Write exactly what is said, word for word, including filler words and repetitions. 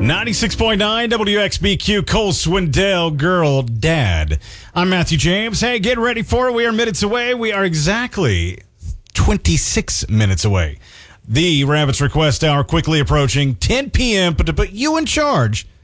ninety-six point nine W X B Q, Cole Swindell, Girl Dad. I'm Matthew James. Hey, get ready for it. We are minutes away. We are exactly twenty-six minutes away. The Rabbits Request Hour quickly approaching ten p.m. But to put you in charge